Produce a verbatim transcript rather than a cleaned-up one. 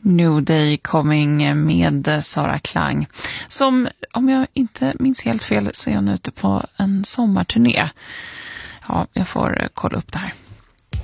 New Day Coming med Sara Klang. Som, om jag inte minns helt fel, så är hon ute på en sommarturné. Ja, jag får kolla upp det här.